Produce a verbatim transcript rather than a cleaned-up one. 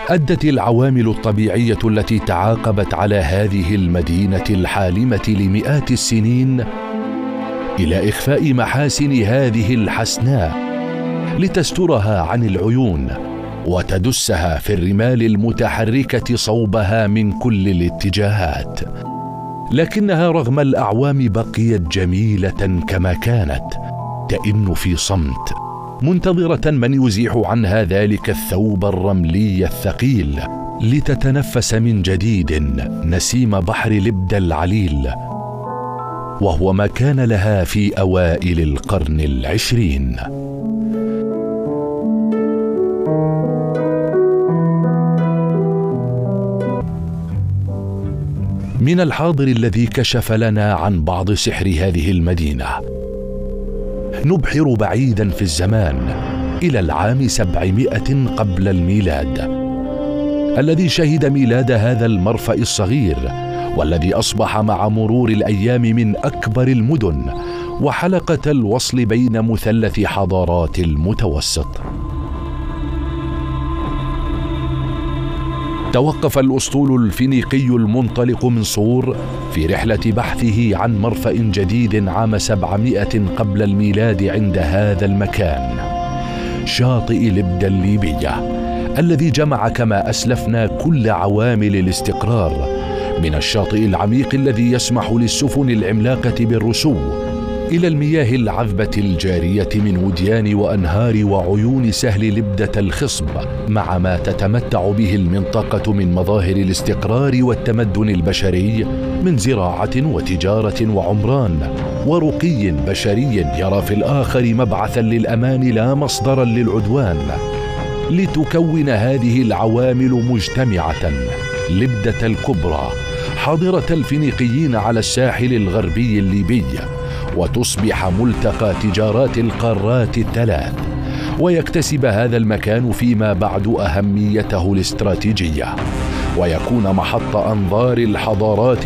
أدت العوامل الطبيعية التي تعاقبت على هذه المدينة الحالمة لمئات السنين إلى إخفاء محاسن هذه الحسناء لتسترها عن العيون وتدسها في الرمال المتحركة صوبها من كل الاتجاهات. لكنها رغم الأعوام بقيت جميلة كما كانت، تئن في صمت منتظرة من يزيح عنها ذلك الثوب الرملي الثقيل لتتنفس من جديد نسيم بحر لبد العليل، وهو ما كان لها في أوائل القرن العشرين. من الحاضر الذي كشف لنا عن بعض سحر هذه المدينة نبحر بعيدا في الزمان إلى العام سبعمائة قبل الميلاد، الذي شهد ميلاد هذا المرفأ الصغير، والذي أصبح مع مرور الأيام من أكبر المدن وحلقة الوصل بين مثلث حضارات المتوسط. توقف الأسطول الفينيقي المنطلق من صور في رحلة بحثه عن مرفأ جديد عام سبعمائة قبل الميلاد عند هذا المكان، شاطئ لبد الليبية، الذي جمع كما أسلفنا كل عوامل الاستقرار، من الشاطئ العميق الذي يسمح للسفن العملاقة بالرسو إلى المياه العذبة الجارية من وديان وأنهار وعيون سهل لبدة الخصب، مع ما تتمتع به المنطقة من مظاهر الاستقرار والتمدن البشري من زراعة وتجارة وعمران ورقي بشري يرى في الآخر مبعثا للأمان لا مصدرا للعدوان. لتكون هذه العوامل مجتمعة لبدة الكبرى حاضرة الفينيقيين على الساحل الغربي الليبي، وتصبح ملتقى تجارات القارات الثلاث، ويكتسب هذا المكان فيما بعد أهميته الاستراتيجية، ويكون محط أنظار الحضارات